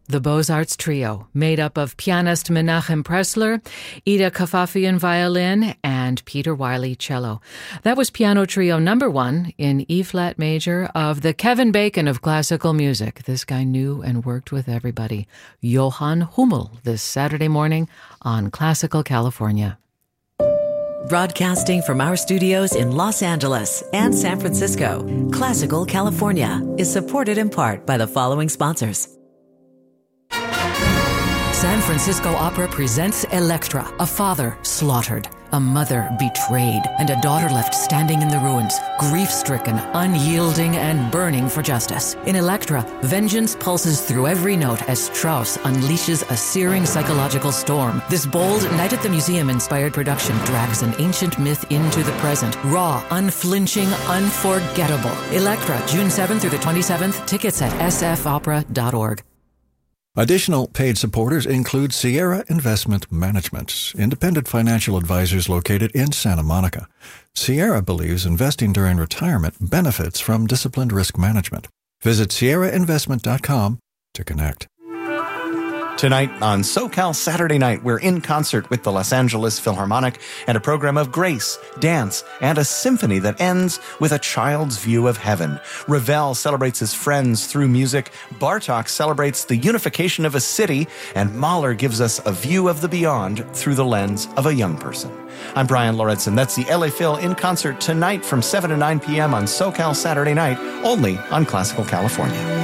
the Beaux-Arts Trio, made up of pianist Menachem Pressler, Ida Kafafian violin, and Peter Wiley cello. That was Piano Trio number 1 in E-flat major of the Kevin Bacon of classical music. This guy knew and worked with everybody. Johann Hummel, this Saturday morning on Classical California. Broadcasting from our studios in Los Angeles and San Francisco, Classical California is supported in part by the following sponsors. San Francisco Opera presents Elektra, a father slaughtered, a mother betrayed, and a daughter left standing in the ruins, grief-stricken, unyielding, and burning for justice. In Elektra, vengeance pulses through every note as Strauss unleashes a searing psychological storm. This bold Night at the Museum-inspired production drags an ancient myth into the present. Raw, unflinching, unforgettable. Elektra, June 7th through the 27th. Tickets at sfopera.org. Additional paid supporters include Sierra Investment Management, independent financial advisors located in Santa Monica. Sierra believes investing during retirement benefits from disciplined risk management. Visit sierrainvestment.com to connect. Tonight on SoCal Saturday Night, we're in concert with the Los Angeles Philharmonic and a program of grace, dance, and a symphony that ends with a child's view of heaven. Ravel celebrates his friends through music, Bartók celebrates the unification of a city, and Mahler gives us a view of the beyond through the lens of a young person. I'm Brian Lauritsen. That's the LA Phil in concert tonight from 7 to 9 p.m. on SoCal Saturday Night, only on Classical California.